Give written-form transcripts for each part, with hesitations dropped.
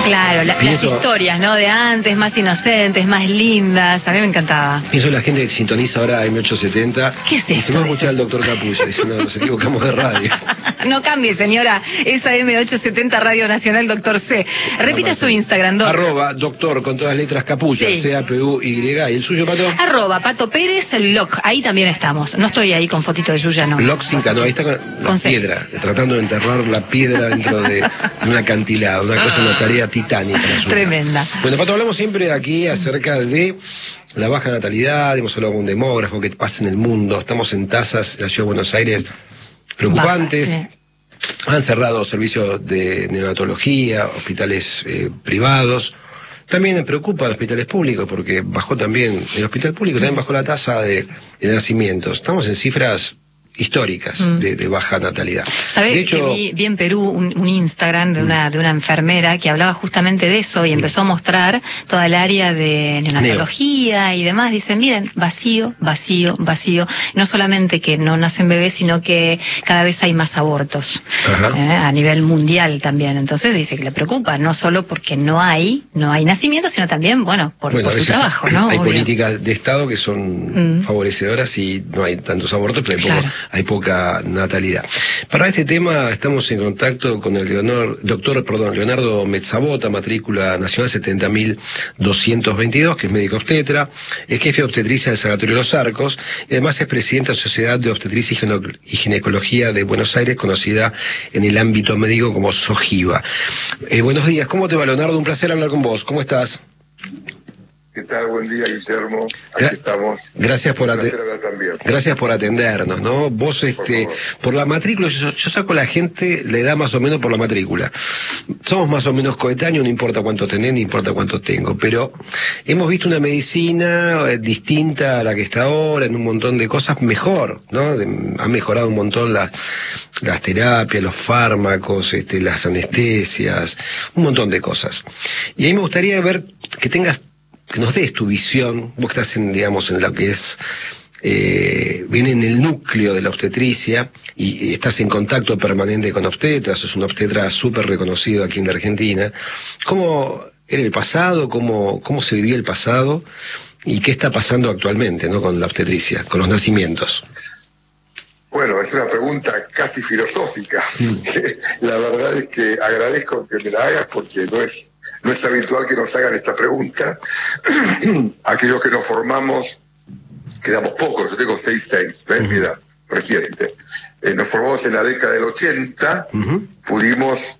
Claro, las historias, ¿no? De antes, más inocentes, más lindas. A mí me encantaba. Pienso en la gente que sintoniza ahora M870. ¿Qué es esto? Y se va a escuchar al doctor Capullo. Dice, no, nos equivocamos de radio. No cambie, señora. Esa M870 Radio Nacional Doctor C. Repita su Instagram, Doc. @ doctor con todas las letras Capullo, Sí. C-A-P-U-Y. ¿Y el suyo, Pato? @ Pato Pérez Loc. Ahí también estamos. No estoy ahí con fotito de Yuya, no. Loc sin no, ahí está con la piedra, tratando de enterrar la piedra dentro de un acantilado. Una tarea titánica. Tremenda. Bueno, Pato, hablamos siempre aquí acerca de la baja natalidad, hemos hablado con un demógrafo, qué pasa en el mundo, estamos en tasas en la Ciudad de Buenos Aires preocupantes. Baja, sí. Han cerrado servicios de neonatología, hospitales privados. También preocupa a los hospitales públicos, porque bajó también, el hospital público también bajó la tasa de nacimientos. Estamos en cifras históricas de baja natalidad. ¿Sabés de hecho, que vi en Perú un Instagram de una enfermera que hablaba justamente de eso y empezó a mostrar toda el área de neonatología y demás? Dicen, miren, vacío, vacío, vacío. No solamente que no nacen bebés, sino que cada vez hay más abortos a nivel mundial también. Entonces dice que le preocupa, no solo porque no hay nacimientos, sino también, bueno, por su trabajo, ¿no? Hay Obvio. políticas de Estado que son favorecedoras y no hay tantos abortos, pero hay poca natalidad. Para este tema estamos en contacto con el doctor Leonardo Mezzabota, matrícula nacional 70.222, que es médico obstetra, es jefe de obstetricia del Sanatorio Los Arcos, y además es presidente de la Sociedad de Obstetricia y Ginecología de Buenos Aires, conocida en el ámbito médico como SOGIVA. Buenos días, ¿cómo te va, Leonardo? Un placer hablar con vos, ¿cómo estás? ¿Qué tal? Buen día, Guillermo. Aquí estamos. Gracias por atendernos, ¿no? Vos, por la matrícula, yo saco a la gente la edad más o menos por la matrícula. Somos más o menos coetáneos, no importa cuánto tenés, ni importa cuánto tengo, pero hemos visto una medicina distinta a la que está ahora, en un montón de cosas mejor, ¿no? Han mejorado un montón las terapias, los fármacos, las anestesias, un montón de cosas. Y a mí me gustaría ver que nos des tu visión, vos que estás en lo que es, viene en el núcleo de la obstetricia y estás en contacto permanente con obstetras, sos un obstetra súper reconocido aquí en la Argentina. ¿Cómo era el pasado? ¿Cómo se vivió el pasado? ¿Y qué está pasando actualmente, ¿no? Con la obstetricia, con los nacimientos? Bueno, es una pregunta casi filosófica. La verdad es que agradezco que me la hagas porque no es habitual que nos hagan esta pregunta. Aquellos que nos formamos, quedamos pocos, yo tengo 6'6", ¿ves? Mi edad reciente. Nos formamos en la década del 80, pudimos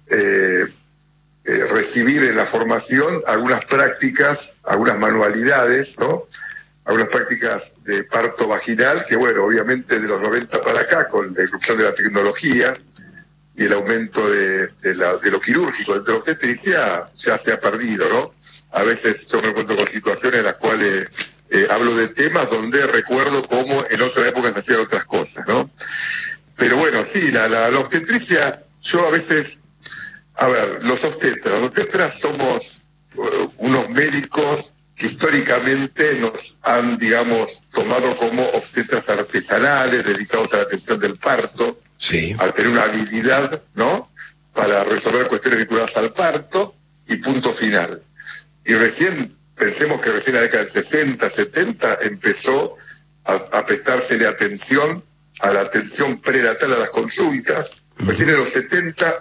recibir en la formación algunas prácticas, algunas manualidades, ¿no? Algunas prácticas de parto vaginal, que bueno, obviamente de los 90 para acá, con la irrupción de la tecnología y el aumento de lo quirúrgico dentro de la obstetricia, ya se ha perdido, ¿no? A veces yo me encuentro con situaciones en las cuales hablo de temas donde recuerdo cómo en otra época se hacían otras cosas, ¿no? Pero bueno, sí, la obstetricia, yo a veces, los obstetras somos unos médicos que históricamente nos han, tomado como obstetras artesanales, dedicados a la atención del parto, a tener una habilidad, ¿no?, para resolver cuestiones vinculadas al parto y punto final. Y pensemos que recién en la década del 60, 70 empezó a prestársele atención a la atención prenatal, a las consultas. Recién en los 70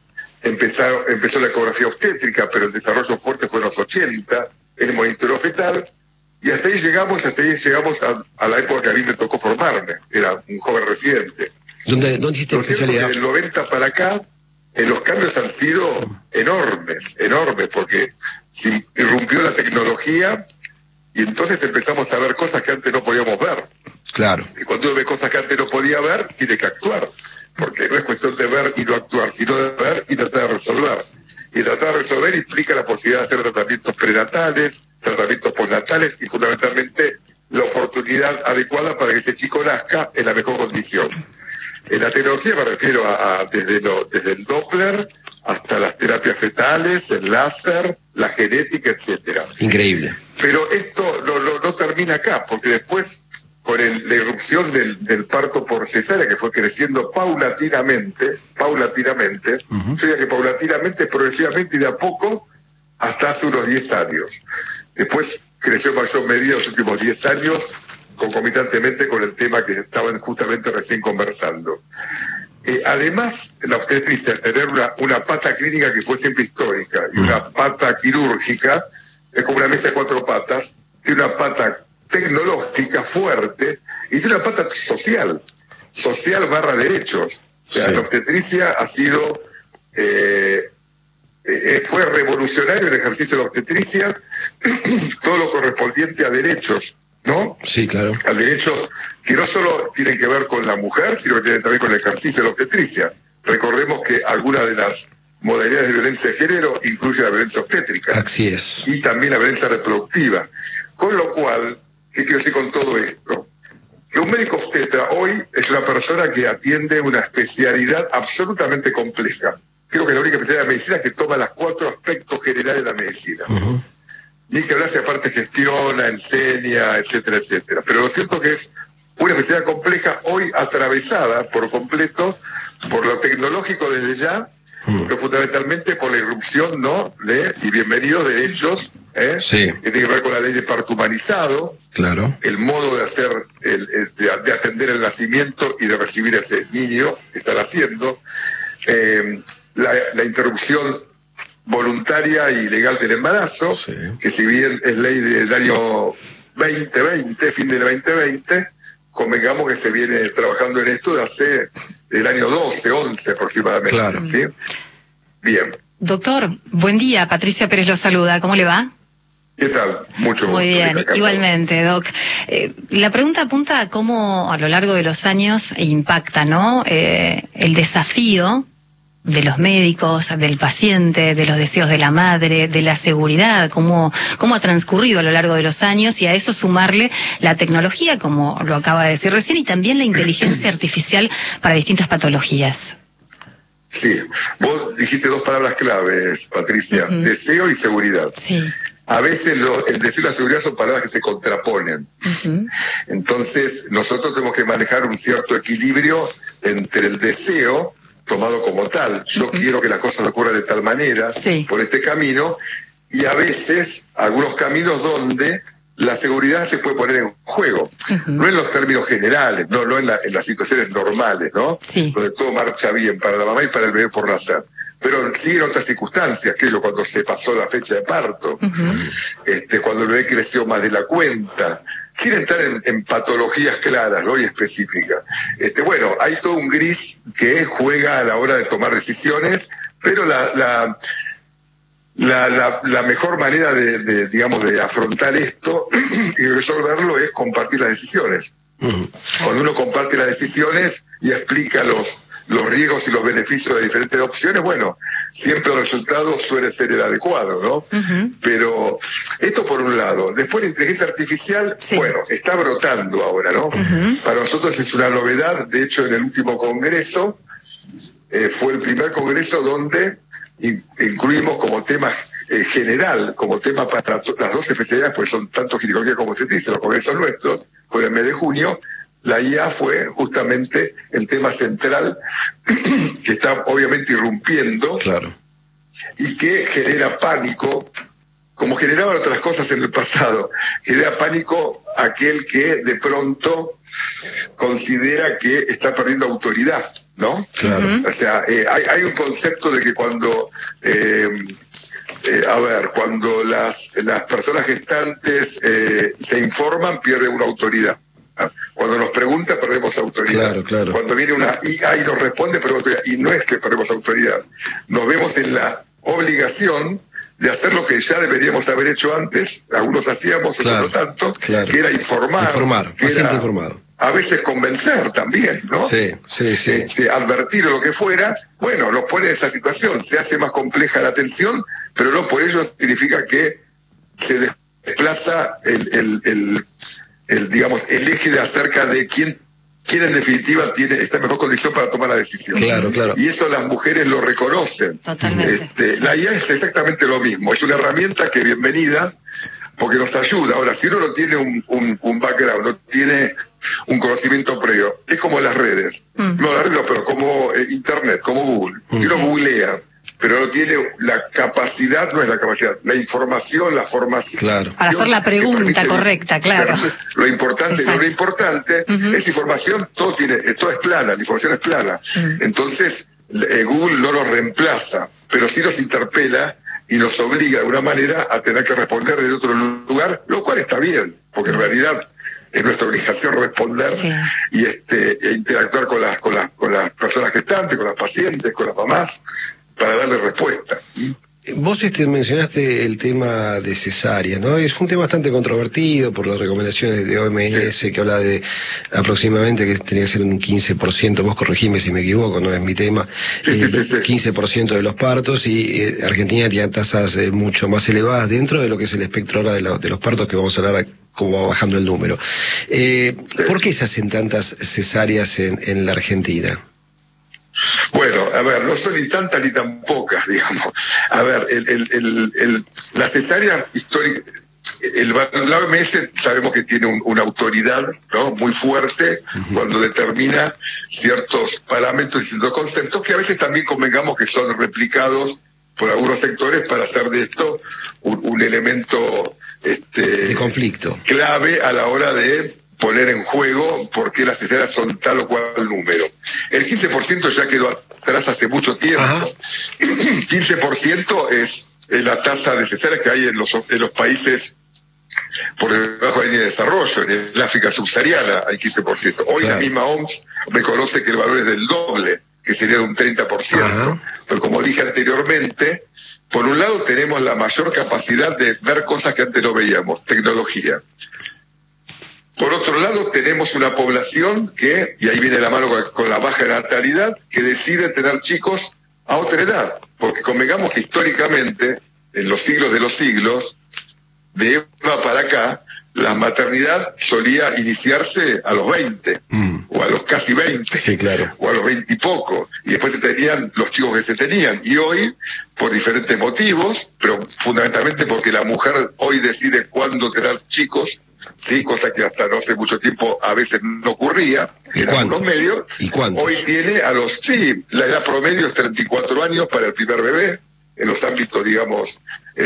empezó la ecografía obstétrica, pero el desarrollo fuerte fue en los 80, el monitoreo fetal, y hasta ahí llegamos a la época que a mí me tocó formarme, era un joven residente. ¿Dónde hiciste especialidad? Del 90 para acá, los cambios han sido enormes, porque irrumpió la tecnología y entonces empezamos a ver cosas que antes no podíamos ver. Claro. Y cuando uno ve cosas que antes no podía ver, tiene que actuar, porque no es cuestión de ver y no actuar, sino de ver y tratar de resolver. Y tratar de resolver implica la posibilidad de hacer tratamientos prenatales, tratamientos postnatales y fundamentalmente la oportunidad adecuada para que ese chico nazca en la mejor condición. En la tecnología me refiero desde el Doppler hasta las terapias fetales, el láser, la genética, etcétera. Increíble. Pero esto no termina acá, porque después, con la irrupción del parto por cesárea, que fue creciendo paulatinamente, yo diría que paulatinamente, progresivamente y de a poco, hasta hace unos 10 años. Después creció en mayor medida los últimos 10 años, concomitantemente con el tema que estaban justamente recién conversando. Además, la obstetricia, tener una pata clínica que fue siempre histórica y una pata quirúrgica, es como una mesa de 4 patas, tiene una pata tecnológica fuerte y tiene una pata social / derechos. O sea, la obstetricia ha sido, fue revolucionario el ejercicio de la obstetricia, todo lo correspondiente a derechos, ¿no? Sí, claro. A derechos que no solo tienen que ver con la mujer, sino que tienen también con el ejercicio de la obstetricia. Recordemos que algunas de las modalidades de violencia de género incluyen la violencia obstétrica. Así es. Y también la violencia reproductiva. Con lo cual, ¿qué quiero decir con todo esto? Que un médico obstetra hoy es una persona que atiende una especialidad absolutamente compleja. Creo que es la única especialidad de la medicina que toma los 4 aspectos generales de la medicina. Uh-huh. Ni que hablar si aparte gestiona, enseña, etcétera, etcétera. Pero lo cierto que es una especialidad compleja hoy atravesada por completo por lo tecnológico desde ya, pero fundamentalmente por la irrupción, ¿no?, y bienvenidos derechos, sí, que tiene que ver con la ley de parto humanizado, claro, el modo de hacer, de atender el nacimiento y de recibir a ese niño que está naciendo, la interrupción voluntaria y legal del embarazo, sí, que si bien es ley del año 2020, fin del 2020, convengamos que se viene trabajando en esto de hace el año 12, 11 aproximadamente. Claro. ¿Sí? Bien. Doctor, buen día, Patricia Pérez lo saluda, ¿cómo le va? ¿Qué tal? Mucho gusto. Muy bien, igualmente, Doc. La pregunta apunta a cómo a lo largo de los años impacta, ¿no?, el desafío de los médicos, del paciente, de los deseos de la madre, de la seguridad, cómo ha transcurrido a lo largo de los años, y a eso sumarle la tecnología, como lo acaba de decir recién, y también la inteligencia artificial para distintas patologías. Sí, vos dijiste 2 palabras claves, Patricia, deseo y seguridad. Sí. A veces el deseo y la seguridad son palabras que se contraponen. Entonces, nosotros tenemos que manejar un cierto equilibrio entre el deseo tomado como tal. Yo quiero que las cosas ocurran de tal manera, sí, por este camino, y a veces algunos caminos donde la seguridad se puede poner en juego. No en los términos generales, no en las situaciones normales, ¿no? Sí. Donde todo marcha bien para la mamá y para el bebé por nacer. Pero sí en otras circunstancias, que es cuando se pasó la fecha de parto, cuando el bebé creció más de la cuenta, quieren estar en patologías claras, ¿no?, y específicas. Bueno, hay todo un gris que juega a la hora de tomar decisiones, pero la mejor manera de afrontar esto y resolverlo es compartir las decisiones. Cuando uno comparte las decisiones y explica los riesgos y los beneficios de diferentes opciones, bueno, siempre el resultado suele ser el adecuado, ¿no? Pero esto por un lado. Después la inteligencia artificial, sí, bueno, está brotando ahora, ¿no? Para nosotros es una novedad. De hecho, en el último congreso, fue el primer congreso donde incluimos como tema general, como tema para las 2 especialidades, pues son tanto ginecología como obstetricia, los congresos nuestros, fue en el mes de junio. La IA fue justamente el tema central que está obviamente irrumpiendo, claro, y que genera pánico, como generaban otras cosas en el pasado. Genera pánico aquel que de pronto considera que está perdiendo autoridad, ¿no? Claro. O sea, hay un concepto de que cuando cuando las personas gestantes se informan, pierden una autoridad. Cuando nos pregunta, perdemos autoridad. Claro, claro. Cuando viene una IA y nos responde, perdemos autoridad. Y no es que perdemos autoridad. Nos vemos en la obligación de hacer lo que ya deberíamos haber hecho antes, algunos hacíamos, claro, otros no tanto, claro, que era informar, que era informado. A veces convencer también, ¿no? Sí, sí, sí. Advertir o lo que fuera, bueno, nos pone en esa situación, se hace más compleja la atención, pero no por ello significa que se desplaza el eje de acerca de quién en definitiva está en mejor condición para tomar la decisión. Claro, claro. Y eso las mujeres lo reconocen. Totalmente. La IA es exactamente lo mismo, es una herramienta que bienvenida porque nos ayuda. Ahora, si uno no tiene un background, no tiene un conocimiento previo, es como las redes. No las redes, pero como Internet, como Google. Si uno googlea pero no tiene la capacidad, no es la capacidad, la información, la formación. Claro. Para hacer la pregunta correcta, claro. Lo importante, Exacto. lo importante es información, todo es plana, la información es plana. Entonces, Google no nos reemplaza, pero sí nos interpela y nos obliga de alguna manera a tener que responder desde otro lugar, lo cual está bien, porque en realidad es nuestra obligación responder y e interactuar con las personas gestantes, con las pacientes, con las mamás, para darle respuesta. Vos mencionaste el tema de cesárea, ¿no? Es un tema bastante controvertido por las recomendaciones de OMS, que habla de aproximadamente que tenía que ser un 15%, vos corregime si me equivoco, no es mi tema, 15% de los partos, y Argentina tiene tasas mucho más elevadas dentro de lo que es el espectro ahora de los partos, que vamos a hablar cómo va bajando el número. ¿Por qué se hacen tantas cesáreas en la Argentina? Bueno, a ver, no son ni tantas ni tan pocas, digamos. A ver, la cesárea histórica, la OMS sabemos que tiene una autoridad, ¿no?, muy fuerte cuando determina ciertos parámetros y ciertos conceptos que a veces también convengamos que son replicados por algunos sectores para hacer de esto un elemento de conflicto clave a la hora de poner en juego por qué las cesáreas son tal o cual número. El 15% ya quedó atrás hace mucho tiempo. 15% es la tasa de cesáreas que hay en los países por debajo de la línea de desarrollo. En el África subsahariana hay 15%. Hoy la misma OMS reconoce que el valor es del doble, que sería de un 30%. Pero como dije anteriormente, por un lado tenemos la mayor capacidad de ver cosas que antes no veíamos, tecnología. Por otro lado, tenemos una población que, y ahí viene la mano con la baja natalidad, que decide tener chicos a otra edad. Porque convengamos que históricamente, en los siglos de los siglos, de Eva para acá, la maternidad solía iniciarse a los 20, o a los casi 20, sí, claro, o a los 20 y poco, y después se tenían los chicos que se tenían. Y hoy, por diferentes motivos, pero fundamentalmente porque la mujer hoy decide cuándo tener chicos, sí, cosa que hasta no hace mucho tiempo a veces no ocurría en algunos medios. ¿Y cuántos? Hoy tiene la edad promedio es 34 años para el primer bebé, en los ámbitos, digamos,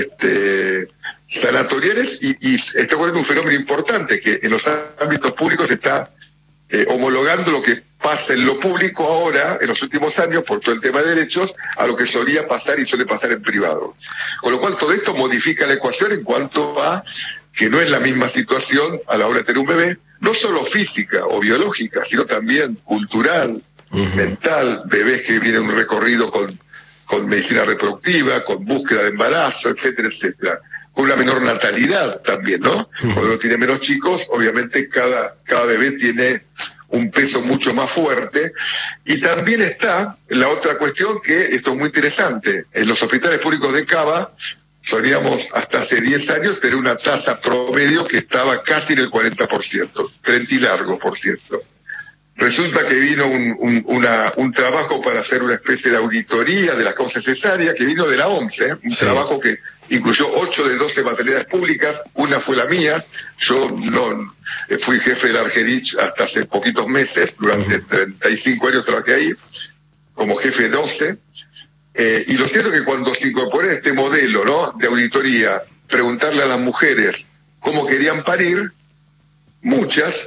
sanatoriales, y está ocurriendo un fenómeno importante, que en los ámbitos públicos se está homologando lo que pasa en lo público ahora, en los últimos años, por todo el tema de derechos, a lo que solía pasar y suele pasar en privado. Con lo cual todo esto modifica la ecuación en cuanto a que no es la misma situación a la hora de tener un bebé, no solo física o biológica, sino también cultural, mental, bebés que vienen un recorrido con medicina reproductiva, con búsqueda de embarazo, etcétera, etcétera. Con una menor natalidad también, ¿no? Cuando uno tiene menos chicos, obviamente cada bebé tiene un peso mucho más fuerte. Y también está la otra cuestión, que esto es muy interesante. En los hospitales públicos de Cava solíamos hasta hace 10 años tener una tasa promedio que estaba casi en el 40%, 30 y largo, por cierto. Resulta que vino un trabajo para hacer una especie de auditoría de las causas cesáreas, que vino de la OMS, un trabajo que incluyó 8 de 12 maternidades públicas, una fue la mía. Yo no fui jefe del Argerich hasta hace poquitos meses, durante 35 años trabajé ahí, como jefe de 12. Y lo cierto es que cuando se incorporó este modelo, ¿no?, de auditoría, preguntarle a las mujeres cómo querían parir, muchas,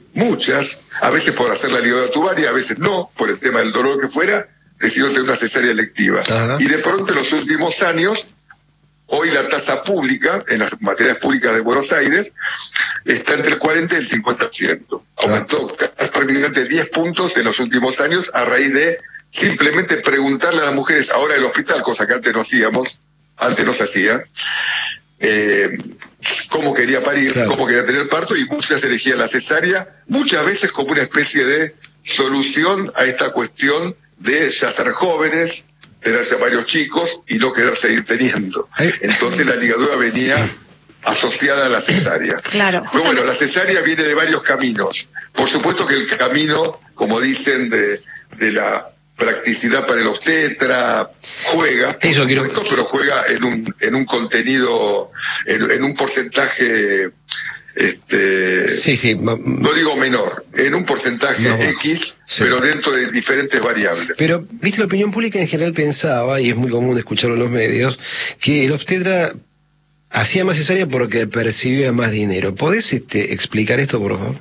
a veces por hacer la ligadura tubaria, a veces no, por el tema del dolor que fuera, decidieron tener una cesárea electiva. Y de pronto en los últimos años, hoy la tasa pública, en las maternidades públicas de Buenos Aires, está entre el 40 y el 50%. Aumentó prácticamente 10 puntos en los últimos años a raíz de simplemente preguntarle a las mujeres ahora en el hospital, cosa que antes no hacíamos, antes no se hacía, cómo quería parir, cómo quería tener parto, y muchas elegían la cesárea, muchas veces como una especie de solución a esta cuestión de ya ser jóvenes, tener ya varios chicos y no querer seguir teniendo. Entonces la ligadura venía asociada a la cesárea. Claro. Pero bueno, la cesárea viene de varios caminos. Por supuesto que el camino, como dicen, de la practicidad para el obstetra juega, pero juega en un contenido, en un porcentaje Sí. No digo menor, en un porcentaje X, sí, pero dentro de diferentes variables. Pero, viste, la opinión pública en general pensaba, y es muy común escucharlo en los medios, que el obstetra hacía más cesárea porque percibía más dinero. ¿Podés explicar esto, por favor?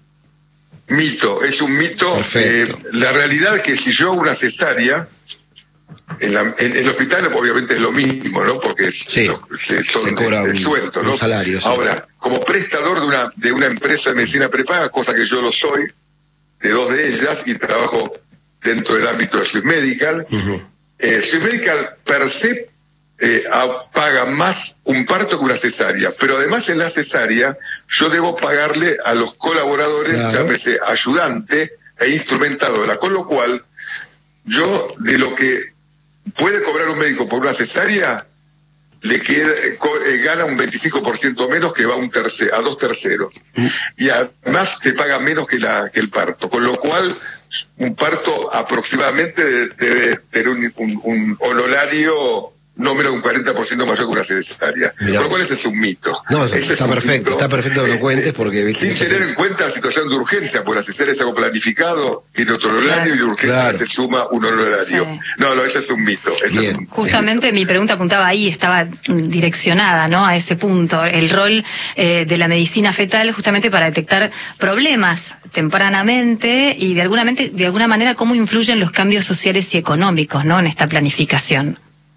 Mito, es un mito. La realidad es que si yo hago una cesárea, en el hospital obviamente es lo mismo, ¿no? Porque sí, se cobra un sueldo, ¿no? Un salario. Ahora, como prestador de una empresa de medicina prepaga, cosa que yo lo soy, de dos de ellas, y trabajo dentro del ámbito de Swiss Medical, Swiss Medical per se paga más un parto que una cesárea, pero además en la cesárea yo debo pagarle a los colaboradores, claro, llámese ayudante e instrumentadora, con lo cual yo, de lo que puede cobrar un médico por una cesárea, le queda, gana un 25% menos, que va a 2 terceros. Y además se paga menos que el parto, con lo cual un parto aproximadamente debe tener un honorario no menos de un 40% mayor que una cesárea. Por lo cual ese es un mito. No, está perfecto, está perfecto que lo cuentes, porque sin tener en cuenta la situación de urgencia, porque la cesárea es algo planificado, tiene otro horario, y de urgencia se suma un honorario. Sí. No, ese es un mito. Justamente mi pregunta apuntaba ahí, estaba direccionada, ¿no?, a ese punto, el rol de la medicina fetal justamente para detectar problemas tempranamente y de alguna manera cómo influyen los cambios sociales y económicos, ¿no?, en esta planificación.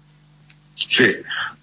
Sí.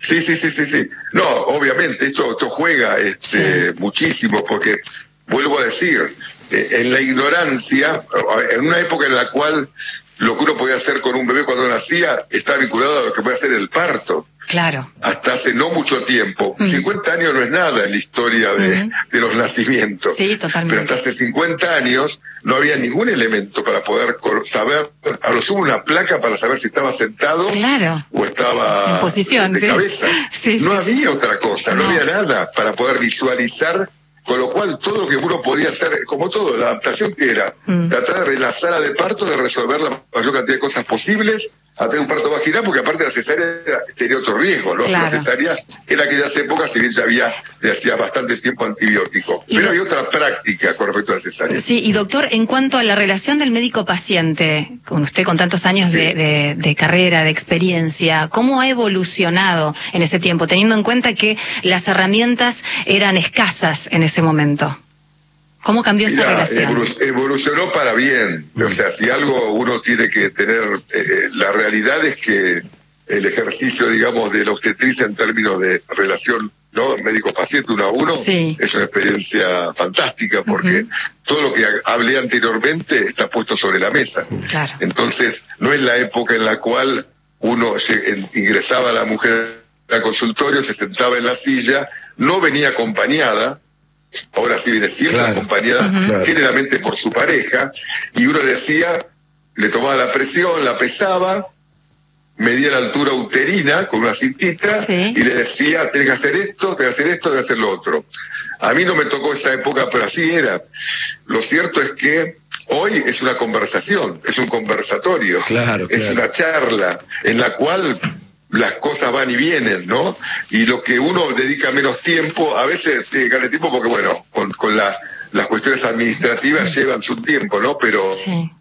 No, obviamente, esto juega muchísimo, porque, vuelvo a decir, en la ignorancia, en una época en la cual lo que uno podía hacer con un bebé cuando nacía está vinculado a lo que puede hacer el parto. Claro. Hasta hace no mucho tiempo. 50 años no es nada en la historia de los nacimientos. Sí, totalmente. Pero hasta hace 50 años no había ningún elemento para poder saber, a lo sumo una placa para saber si estaba sentado, claro, o estaba en posición, de cabeza. No había otra cosa, no había nada para poder visualizar. Con lo cual, todo lo que uno podía hacer, como todo, la adaptación que era, tratar de la sala de parto, de resolver la mayor cantidad de cosas posibles, a tener un parto vaginal, porque aparte la cesárea tenía otro riesgo, ¿no? Claro. La cesárea en aquellas épocas, si bien ya había de hacía bastante tiempo antibiótico, pero había otra práctica con respecto a la cesárea. Sí, y doctor, en cuanto a la relación del médico-paciente, con usted con tantos años de carrera, de experiencia, ¿cómo ha evolucionado en ese tiempo, teniendo en cuenta que las herramientas eran escasas en ese momento? ¿Cómo cambió esa relación? Evolucionó para bien. O sea, si algo uno tiene que tener, la realidad es que el ejercicio, digamos, de la obstetricia en términos de relación, ¿no?, médico-paciente 1 a 1, es una experiencia fantástica, porque todo lo que hablé anteriormente está puesto sobre la mesa. Claro. Entonces, no es la época en la cual uno ingresaba a la mujer al consultorio, se sentaba en la silla, no venía acompañada. Ahora sí viene siempre acompañada generalmente por su pareja, y uno le decía, le tomaba la presión, la pesaba, medía la altura uterina con una cintita, y le decía, tenés que hacer esto, tenés que hacer esto, tenés que hacer lo otro. A mí no me tocó esa época, pero así era. Lo cierto es que hoy es una conversación, es un conversatorio, es una charla en la cual las cosas van y vienen, ¿no? Y lo que uno dedica menos tiempo, a veces gana tiempo porque, bueno, con las cuestiones administrativas llevan su tiempo, ¿no? Pero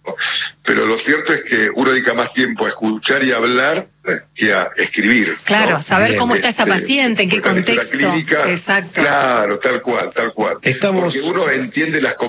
lo cierto es que uno dedica más tiempo a escuchar y a hablar que a escribir. Claro, ¿no? saber cómo está esa paciente, en qué contexto. Clínica, exacto. Claro, tal cual. Porque uno entiende las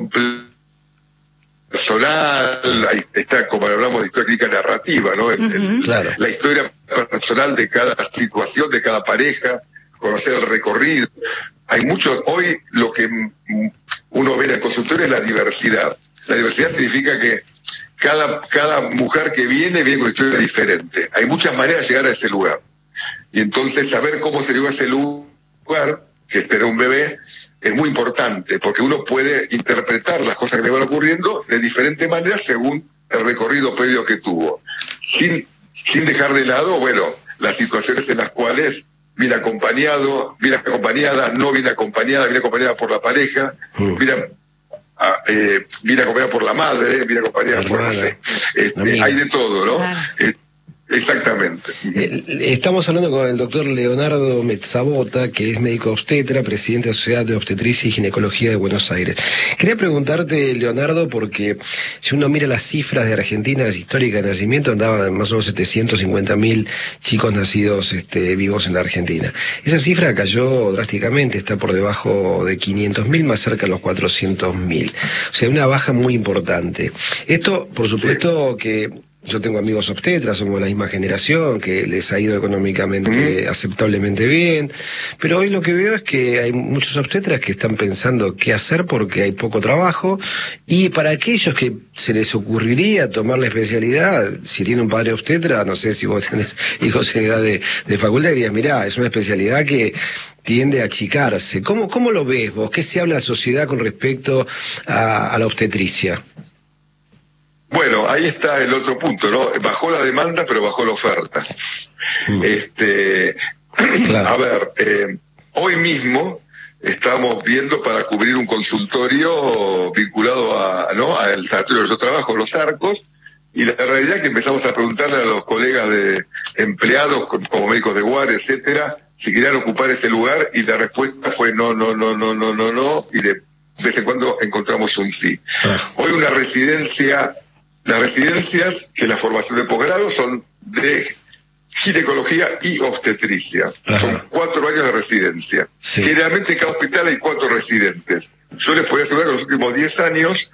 personal, ahí está, como hablamos de historia clínica narrativa, ¿no? La historia personal de cada situación, de cada pareja, conocer el recorrido. Hay muchos, hoy lo que uno ve en el consultorio es la diversidad. La diversidad significa que cada mujer que viene con una historia diferente. Hay muchas maneras de llegar a ese lugar. Y entonces saber cómo se llegó a ese lugar, que es tener un bebé, es muy importante, porque uno puede interpretar las cosas que le van ocurriendo de diferentes maneras según el recorrido previo que tuvo. Sin dejar de lado, bueno, las situaciones en las cuales viene acompañado, viene acompañada, no viene acompañada por la pareja, viene acompañada por la madre, viene acompañada por... hay de todo, ¿no? Exactamente. Estamos hablando con el doctor Leonardo Mezzabota, que es médico obstetra, presidente de la Sociedad de Obstetricia y Ginecología de Buenos Aires. Quería preguntarte, Leonardo, porque si uno mira las cifras de Argentina, las históricas de nacimiento, andaban más o menos 750.000 chicos nacidos vivos en la Argentina. Esa cifra cayó drásticamente, está por debajo de 500.000, más cerca de los 400.000. O sea, una baja muy importante. Esto, por supuesto, que yo tengo amigos obstetras, somos de la misma generación, que les ha ido económicamente aceptablemente bien, pero hoy lo que veo es que hay muchos obstetras que están pensando qué hacer porque hay poco trabajo, y para aquellos que se les ocurriría tomar la especialidad, si tiene un padre obstetra, no sé si vos tenés hijos en edad de facultad, dirías, mirá, es una especialidad que tiende a achicarse. ¿Cómo lo ves vos? ¿Qué se habla en la sociedad con respecto a la obstetricia? Bueno, ahí está el otro punto, ¿no? Bajó la demanda, pero bajó la oferta. Claro. A ver, hoy mismo estamos viendo para cubrir un consultorio vinculado al sanatorio que yo trabajo, Los Arcos, y la realidad es que empezamos a preguntarle a los colegas de empleados, como médicos de guardia, etcétera, si querían ocupar ese lugar, y la respuesta fue no, y de vez en cuando encontramos un sí. Hoy una residencia. Las residencias, que la formación de posgrado, son de ginecología y obstetricia. Son 4 años de residencia. Sí. Generalmente en cada hospital hay 4 residentes. Yo les puedo asegurar que en los últimos 10 años,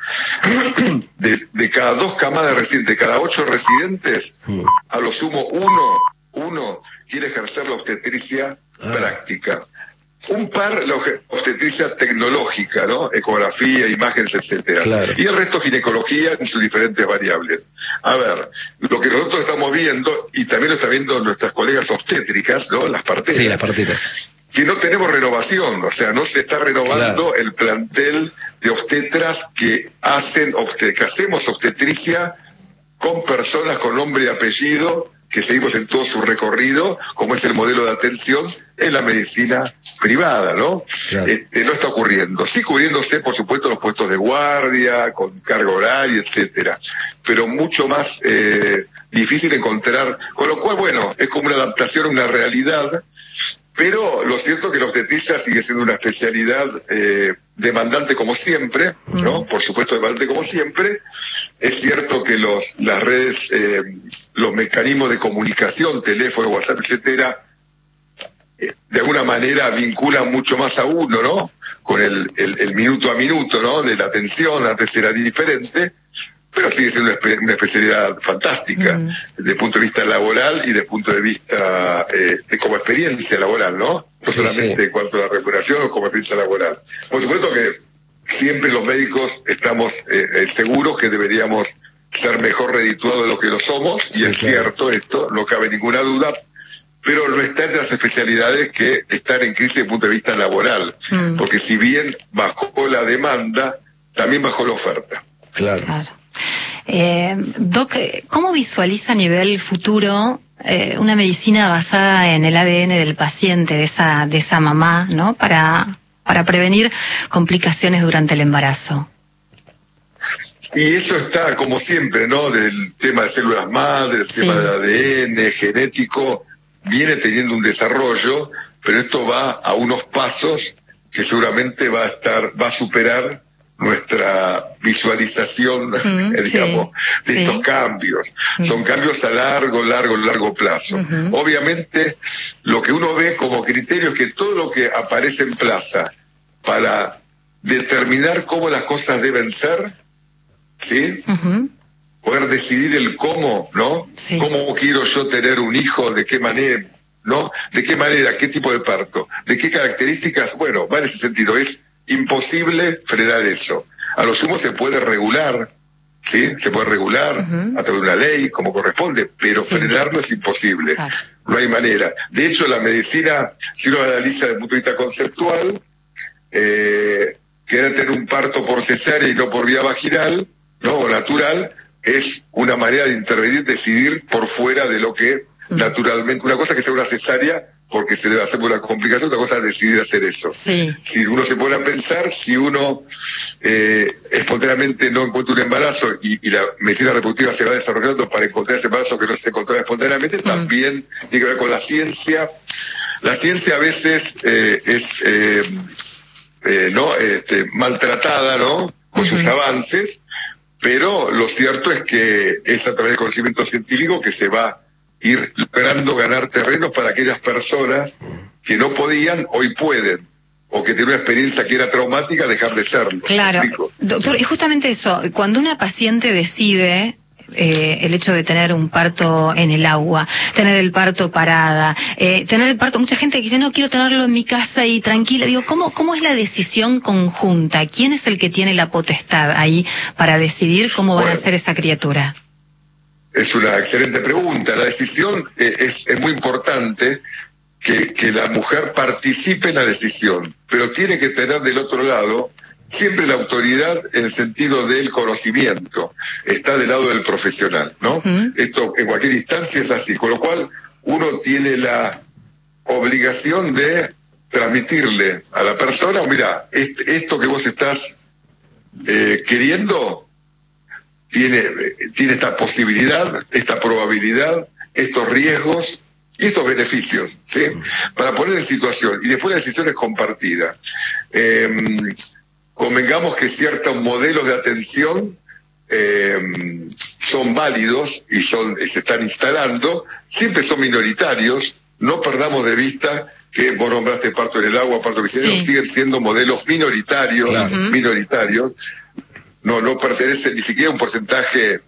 de cada 2 camadas de residentes, de cada 8 residentes, a lo sumo uno quiere ejercer la obstetricia práctica. Un par la obstetricia tecnológica, ¿no? Ecografía, imágenes, etcétera. Claro. Y el resto ginecología en sus diferentes variables. A ver, lo que nosotros estamos viendo, y también lo están viendo nuestras colegas obstétricas, ¿no? Las parteras. Sí, las parteras. Que no tenemos renovación, o sea, no se está renovando el plantel de obstetras que hacemos obstetricia con personas con nombre y apellido, que seguimos en todo su recorrido, como es el modelo de atención en la medicina privada, ¿no? Claro. No está ocurriendo. Sí cubriéndose, por supuesto, los puestos de guardia, con carga horaria, etcétera, pero mucho más difícil encontrar, con lo cual, bueno, es como una adaptación a una realidad, pero lo cierto es que la obstetricia sigue siendo una especialidad demandante como siempre, ¿no? Por supuesto demandante como siempre. Es cierto que las redes, los mecanismos de comunicación, teléfono, WhatsApp, etcétera, de alguna manera vinculan mucho más a uno, ¿no? Con el minuto a minuto, ¿no? De la atención, antes era diferente, pero sigue siendo una especialidad fantástica desde el punto de vista laboral y desde el punto de vista como experiencia laboral, ¿no? No solamente en cuanto a la recuperación o como experiencia laboral. Por supuesto que siempre los médicos estamos seguros que deberíamos ser mejor redituados de lo que lo somos, y es cierto esto, no cabe ninguna duda, pero no está entre las especialidades que están en crisis desde el punto de vista laboral, porque si bien bajó la demanda, también bajó la oferta. Claro. Doc, ¿cómo visualiza a nivel futuro una medicina basada en el ADN del paciente, de esa mamá, ¿no? Para prevenir complicaciones durante el embarazo? Y eso está, como siempre, ¿no? Del tema de células madre, el tema del ADN, genético, viene teniendo un desarrollo, pero esto va a unos pasos que seguramente va a superar nuestra visualización, digamos, de estos cambios. Son cambios a largo plazo. Obviamente, lo que uno ve como criterio es que todo lo que aparece en plaza para determinar cómo las cosas deben ser, ¿sí? Poder decidir el cómo, ¿no? Sí. ¿Cómo quiero yo tener un hijo? ¿De qué manera? ¿No? ¿De qué manera? ¿Qué tipo de parto? ¿De qué características? Bueno, va en ese sentido. Es imposible frenar eso. A lo sumo se puede regular, ¿sí? Se puede regular a través de una ley, como corresponde, pero frenarlo es imposible. Claro. No hay manera. De hecho, la medicina, si uno analiza desde el punto de vista conceptual, querer tener un parto por cesárea y no por vía vaginal, ¿no? O natural, es una manera de intervenir, decidir por fuera de lo que naturalmente, una cosa que sea una cesárea porque se debe hacer por una complicación, otra cosa es decidir hacer eso. Sí. Si uno se pone a pensar, si uno espontáneamente no encuentra un embarazo y la medicina reproductiva se va desarrollando para encontrar ese embarazo que no se encontraba espontáneamente, también tiene que ver con la ciencia. La ciencia a veces es maltratada, ¿no?, con sus avances, pero lo cierto es que es a través del conocimiento científico que se va a ir logrando ganar terrenos para aquellas personas que no podían, hoy pueden, o que tienen una experiencia que era traumática, dejar de serlo. Claro, doctor, es justamente eso, cuando una paciente decide el hecho de tener un parto en el agua, tener el parto parada, tener el parto, mucha gente que dice, no, quiero tenerlo en mi casa y tranquila. Digo, ¿cómo es la decisión conjunta? ¿Quién es el que tiene la potestad ahí para decidir cómo van a ser esa criatura? Es una excelente pregunta. La decisión es muy importante que la mujer participe en la decisión, pero tiene que tener del otro lado siempre la autoridad en el sentido del conocimiento. Está del lado del profesional, ¿no? Esto en cualquier instancia es así, con lo cual uno tiene la obligación de transmitirle a la persona, mira, esto que vos estás queriendo tiene esta posibilidad, esta probabilidad, estos riesgos y estos beneficios, ¿sí? Para poner en situación, y después la decisión es compartida. Convengamos que ciertos modelos de atención son válidos y se están instalando, siempre son minoritarios, no perdamos de vista que vos nombraste parto en el agua, parto vegetariano, siguen siendo modelos minoritarios, no pertenecen ni siquiera a un porcentaje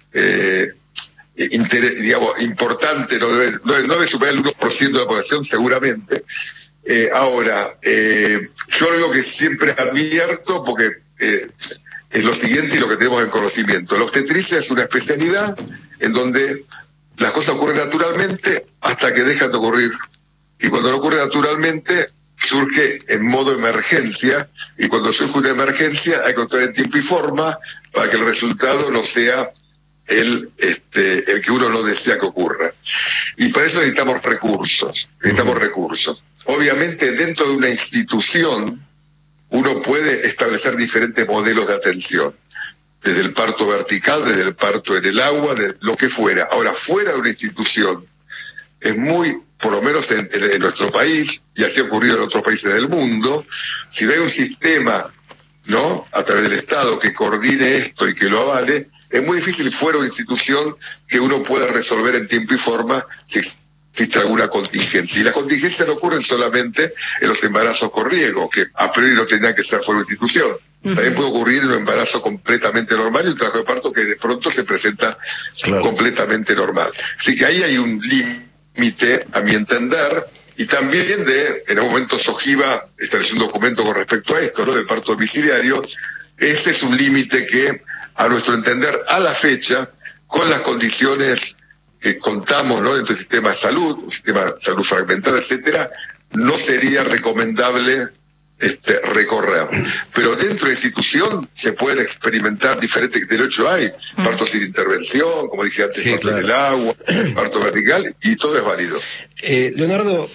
importante, no debe superar el 1% de la población seguramente. Ahora, yo lo digo que siempre advierto porque es lo siguiente y lo que tenemos en conocimiento. La obstetricia es una especialidad en donde las cosas ocurren naturalmente hasta que dejan de ocurrir. Y cuando no ocurre naturalmente, surge en modo emergencia, y cuando surge una emergencia hay que actuar en tiempo y forma para que el resultado no sea el que uno no desea que ocurra. Y para eso necesitamos recursos. Obviamente dentro de una institución uno puede establecer diferentes modelos de atención, desde el parto vertical, desde el parto en el agua, de lo que fuera. Ahora, fuera de una institución, es muy, por lo menos en nuestro país, y así ha ocurrido en otros países del mundo, si no hay un sistema, ¿no?, a través del Estado que coordine esto y que lo avale, es muy difícil fuera de una institución que uno pueda resolver en tiempo y forma si existe alguna contingencia. Y las contingencias no ocurren solamente en los embarazos con riesgo, que a priori no tendrían que ser fuera de una institución. También puede ocurrir en un embarazo completamente normal y un trabajo de parto que de pronto se presenta completamente normal. Así que ahí hay un límite, a mi entender, y también en un momento SOGIVA estableció un documento con respecto a esto, ¿no?, del parto domiciliario. Ese es un límite que, a nuestro entender, a la fecha, con las condiciones que contamos, ¿no?, dentro del sistema de salud, un sistema de salud fragmentado, etcétera, no sería recomendable recorrer. Pero dentro de la institución se pueden experimentar diferentes, de hecho hay partos sin intervención, como dije antes, parto en el agua, parto vertical, y todo es válido. Leonardo,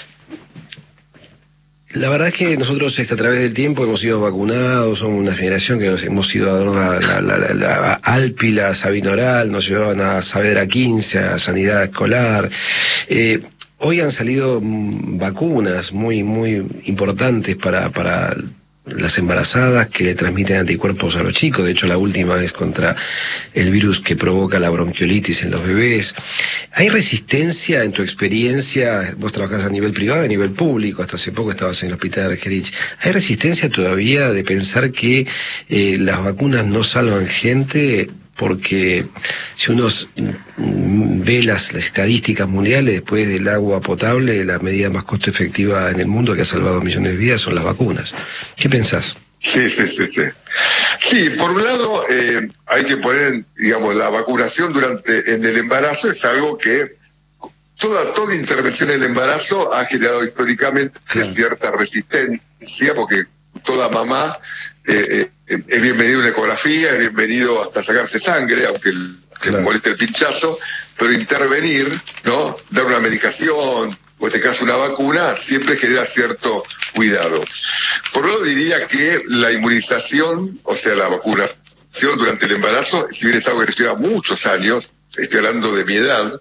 la verdad es que nosotros a través del tiempo hemos sido vacunados, somos una generación que nos hemos ido a dar la Alpila, a Sabino Oral, nos llevaban a Saavedra 15, a Sanidad Escolar. Hoy han salido vacunas muy, muy importantes para las embarazadas que le transmiten anticuerpos a los chicos. De hecho, la última es contra el virus que provoca la bronquiolitis en los bebés. ¿Hay resistencia en tu experiencia? Vos trabajás a nivel privado, a nivel público, hasta hace poco estabas en el hospital de Argerich. ¿Hay resistencia todavía de pensar que las vacunas no salvan gente? Porque si uno ve las estadísticas mundiales, después del agua potable, la medida más costo efectiva en el mundo que ha salvado millones de vidas son las vacunas. ¿Qué pensás? Sí. Sí, por un lado, hay que poner, digamos, la vacunación en el embarazo es algo que toda intervención en el embarazo ha generado históricamente cierta resistencia, porque toda mamá es bienvenido a una ecografía, es bienvenido hasta sacarse sangre, aunque le moleste el pinchazo, pero intervenir, ¿no?, dar una medicación, o en este caso una vacuna, siempre genera cierto cuidado. Por lo tanto, diría que la inmunización, o sea, la vacunación durante el embarazo, si bien es algo que lleva muchos años, estoy hablando de mi edad,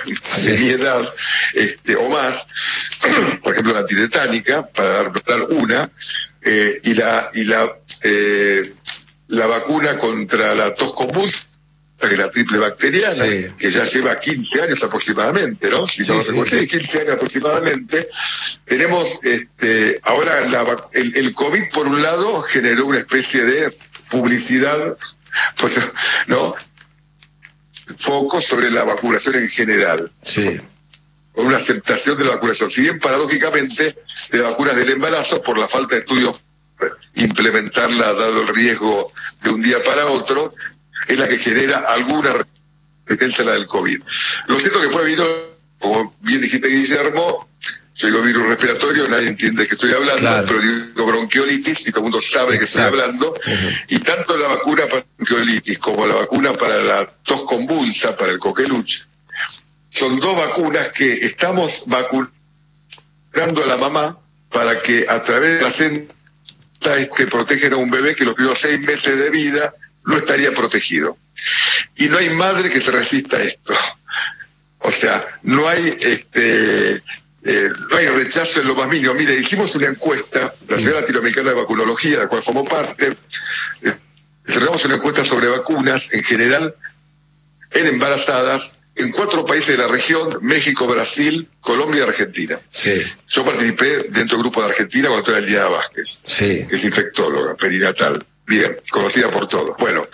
o más, por ejemplo la antitetánica, para dar una, y la vacuna contra la tos convulsa, que es la triple bacteriana, sí, que ya lleva 15 años aproximadamente, ¿no? Si no recuerdo, 15 años aproximadamente. Tenemos, ahora el COVID, por un lado, generó una especie de publicidad, pues, ¿no? Foco sobre la vacunación en general. Sí. Con una aceptación de la vacunación. Si bien, paradójicamente, de vacunas del embarazo, por la falta de estudios, implementarla, dado el riesgo de un día para otro, es la que genera alguna resistencia a la del COVID. Lo cierto es que puede virus, como bien dijiste, Guillermo, yo digo virus respiratorio, nadie entiende de qué estoy hablando, claro, pero digo bronquiolitis y todo el mundo sabe de qué estoy hablando. Y tanto la vacuna para la bronquiolitis como la vacuna para la tos convulsa, para el coqueluche, son dos vacunas que estamos vacunando a la mamá para que a través de la placenta protegen a un bebé que los primeros 6 meses de vida no estaría protegido. Y no hay madre que se resista a esto. O sea, no hay no hay rechazo en lo más mínimo. Mire, hicimos una encuesta, la Sociedad Latinoamericana de Vacunología, de la cual formo parte, cerramos una encuesta sobre vacunas en general en embarazadas en 4 países de la región: México, Brasil, Colombia y Argentina. Sí. Yo participé dentro del grupo de Argentina cuando era Liana Vázquez, sí, que es infectóloga perinatal, bien, conocida por todos. Bueno,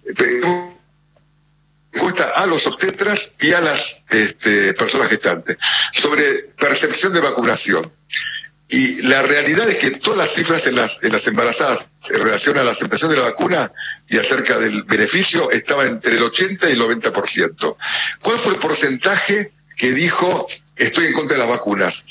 encuesta a los obstetras y a las personas gestantes sobre percepción de vacunación. Y la realidad es que todas las cifras en las embarazadas en relación a la aceptación de la vacuna y acerca del beneficio estaban entre el 80 y el 90%. ¿Cuál fue el porcentaje que dijo estoy en contra de las vacunas?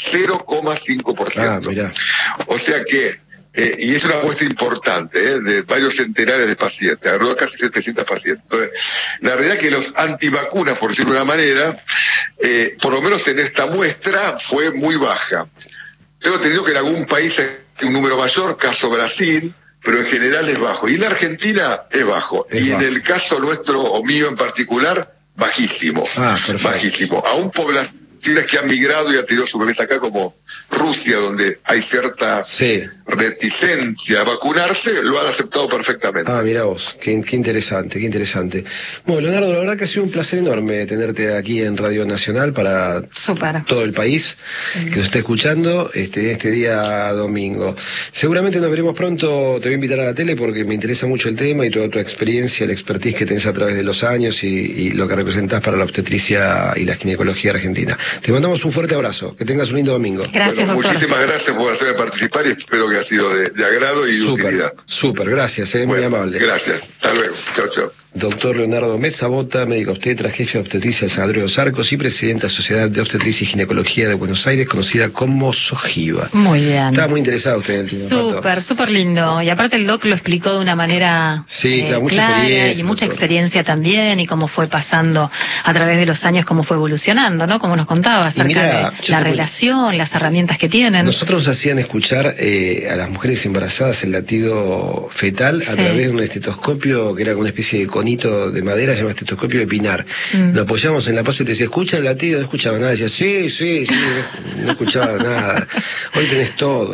0,5%. O sea que, y es una muestra importante, de varios centenares de pacientes, agarró casi 700 pacientes. Entonces, la realidad es que los antivacunas, por decirlo de una manera, por lo menos en esta muestra, fue muy baja. Tengo entendido que en algún país hay un número mayor, caso Brasil, pero en general es bajo. Y en la Argentina es bajo. Y en el caso nuestro, o mío en particular, bajísimo. Bajísimo. Aún poblaciones que han migrado y han tenido su bebés acá, como Rusia, donde hay cierta reticencia a vacunarse, lo han aceptado perfectamente. Mirá vos, qué interesante, qué interesante. Bueno, Leonardo, la verdad que ha sido un placer enorme tenerte aquí en Radio Nacional para todo el país que nos está escuchando este día domingo. Seguramente nos veremos pronto, te voy a invitar a la tele porque me interesa mucho el tema y toda tu experiencia, la expertise que tenés a través de los años y lo que representás para la obstetricia y la ginecología argentina. Te mandamos un fuerte abrazo, que tengas un lindo domingo. Gracias, doctor. Muchísimas gracias por hacerme participar y espero que haya sido de agrado y de utilidad. Súper, gracias, muy amable. Gracias, hasta luego, chao, chao. Doctor Leonardo Mezzabota, médico obstetra, jefe de obstetricia de San Andrés de los Arcos y presidente de la Sociedad de Obstetricia y Ginecología de Buenos Aires, conocida como SOGIVA. Muy bien. Estaba muy interesado usted en el tema. Súper lindo. Y aparte el doc lo explicó de una manera claro, clara y mucha experiencia también, y cómo fue pasando a través de los años, cómo fue evolucionando, ¿no? Como nos contaba acerca de la relación, las herramientas que tienen. Nosotros nos hacían escuchar a las mujeres embarazadas el latido fetal a través de un estetoscopio que era una especie de conito de madera, se llama estetoscopio de Pinar. Lo apoyamos en la paz y te decía, ¿escucha el latido? No escuchaba nada. Decía, sí, no escuchaba nada. Hoy tenés todo.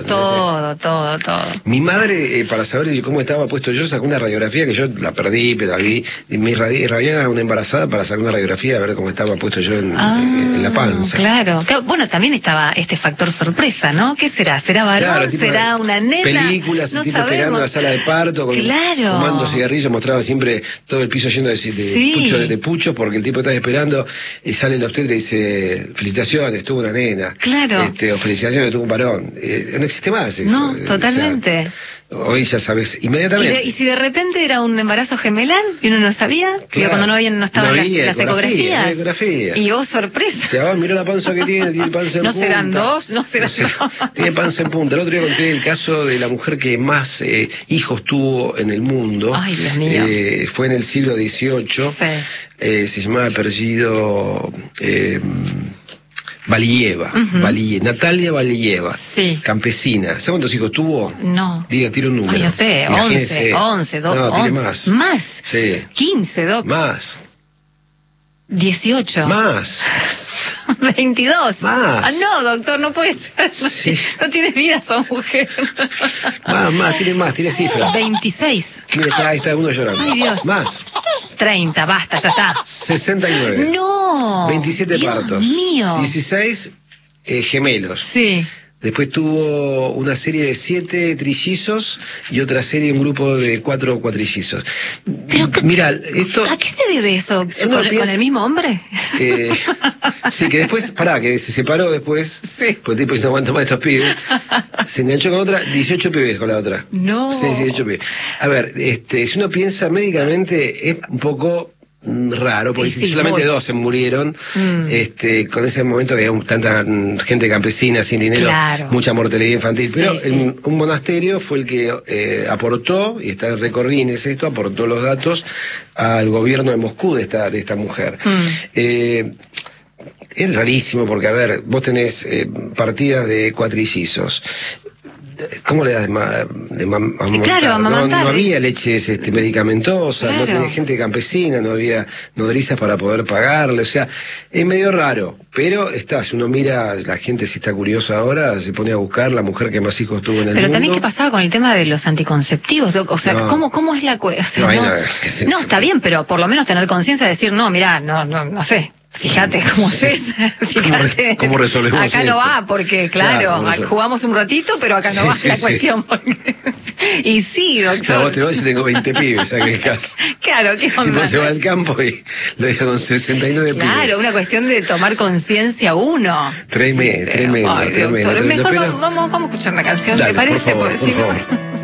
Todo. Mi madre, para saber cómo estaba puesto yo, sacó una radiografía que yo la perdí, pero la vi. Me irradié a una embarazada para sacar una radiografía a ver cómo estaba puesto yo en la panza. Claro. Bueno, también estaba este factor sorpresa, ¿no? ¿Qué será? ¿Será varón? ¿Será una nena? Películas, no tipo esperando la sala de parto, fumando cigarrillos, mostraba siempre todo el piso lleno de puchos, porque el tipo estaba esperando y sale el obstetra y dice, felicitaciones, tuvo una nena. Claro. O felicitaciones, tuvo un varón. No existe más eso. No, totalmente. Hoy ya sabes, inmediatamente. ¿Y si de repente era un embarazo gemelar y uno no sabía? Claro. Cuando no estaban las ecografías. Y vos, sorpresa. O sea, mirá la panza que tiene panza en no punta. Serán dos. Tiene panza en punta. El otro día conté el caso de la mujer que más hijos tuvo en el mundo. Ay, Dios mío. Fue en el siglo XVIII. Se llamaba apellido Valiyeva, Natalia Valiyeva, Sí. campesina. ¿Sabes cuántos hijos tuvo? No. Diga, tira un número. Ay, no sé, Imagínese. 11, No, tiene 11. más. ¿Más? Sí. 15, Doc. Más. 18. Más. 22. Más. Ah, no, doctor, no puede ser. Sí. No tiene vida esa mujer. Más, tiene cifras. 26. Mire, ahí está uno llorando. Ay, Dios. Más. 30, basta, ya está. 69. No. 27 Dios partos. mío. 16 gemelos. Sí. Después tuvo una serie de 7 trillizos y otra serie, un grupo de 4 cuatrillizos. Pero, Mira, esto... ¿a qué se debe eso? Si uno ¿Con piensa- el mismo hombre? Sí, que después, que se separó después, Sí. pues el tipo dice, no aguanto más estos pibes, se enganchó con otra, 18 pibes con la otra. No. Sí, 18 pibes. A ver, si uno piensa médicamente, es un poco raro, porque Sí, solamente muy. 2 se murieron, con ese momento que había tanta gente campesina sin dinero, Claro. mucha mortalidad infantil, pero Sí, sí. un monasterio fue el que aportó, y está en récord Guinness esto, aportó los datos al gobierno de Moscú de esta mujer. Es rarísimo porque, a ver, vos tenés partidas de cuatrillizos. ¿Cómo le das de amamantar? Claro, amamantar no había es- leches medicamentosas, no Claro. tenés gente campesina, no había nodrizas para poder pagarle, o sea, es medio raro, pero si uno mira, la gente si está curiosa ahora, se pone a buscar la mujer que más hijos tuvo en el Pero mundo. también, ¿qué pasaba con el tema de los anticonceptivos, Doc? O sea, No. ¿cómo es la cuestión? No hay nada que se- No, está bien, pero por lo menos tener conciencia de decir, no, mirá, no sé. Fíjate cómo es, fíjate. ¿Cómo resolvemos acá esto? no va, porque Claro, claro, ¿cómo resolvemos? jugamos un ratito, pero acá no Sí, va sí, la sí. cuestión. Y sí, Claro, doctor. vos te vas y tengo 20 pibes, ¿sabes qué caso? Claro, ¿qué Y onda? vos se va al campo y le deja con 69 pibes. Claro, una cuestión de tomar conciencia uno. Tremendo, tremendo, Ay, tremendo, doctor, tremendo, mejor pero- vamos a escuchar una canción, Dale, ¿te parece? por favor, Porque por si no- favor.